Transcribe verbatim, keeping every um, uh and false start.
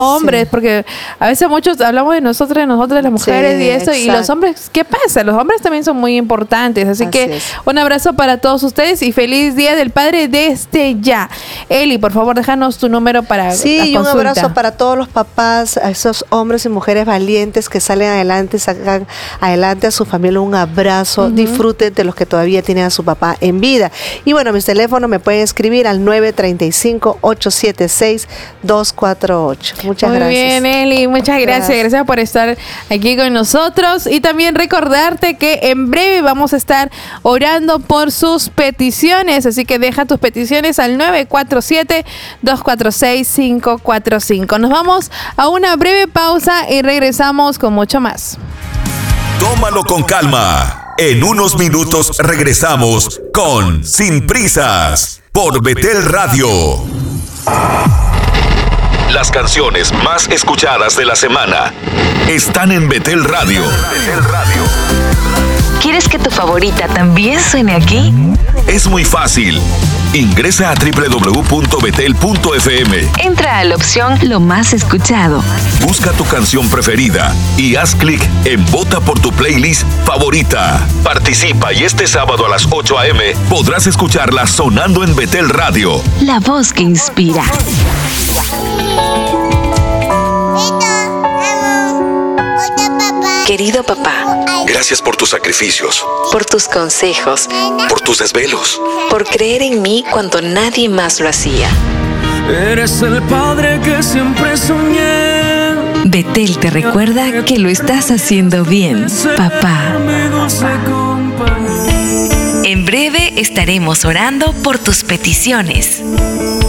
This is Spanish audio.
hombres, Sí. porque a veces muchos hablamos de nosotros, de nosotros, de las mujeres Sí, y eso, y los exacto. hombres, ¿qué pasa? Los hombres también son muy importantes, así, Así que es. un abrazo para todos ustedes y feliz Día del Padre desde ya. Eli, por favor, déjanos tu número para la Sí, y un consulta. abrazo para todos los papás, a esos hombres y mujeres valientes que salen adelante, sacan adelante a su familia. Un abrazo, Ujú. disfruten de los que todavía tienen a su papá en vida. Y bueno, mis teléfonos me pueden escribir al nueve tres cinco, ocho siete seis, dos cuatro ocho. Muchas Muy gracias. bien, Eli, muchas gracias. Gracias. Gracias por estar aquí con nosotros. Y también recordarte que en breve vamos a estar orando por sus peticiones. Así que deja tus peticiones al nueve cuatro siete, dos cuatro seis, cinco cuatro cinco. Nos vamos a una breve pausa y regresamos con mucho más. Tómalo con calma. En unos minutos regresamos con Sin Prisas por Betel Radio. Las canciones más escuchadas de la semana están en Betel Radio. Betel Radio. ¿Quieres que tu favorita también suene aquí? Es muy fácil. Ingresa a doble u doble u doble u punto betel punto efe eme. Entra a la opción Lo más escuchado. Busca tu canción preferida y haz clic en Vota por tu playlist favorita. Participa y este sábado a las ocho a eme podrás escucharla sonando en Betel Radio. La voz que inspira. Querido papá, Gracias por tus sacrificios, por tus consejos, por tus desvelos. por creer en mí cuando nadie más lo hacía. Eres el padre que siempre soñé. Betel te recuerda que lo estás haciendo bien, papá. Mi dulce compañía. En breve estaremos orando por tus peticiones.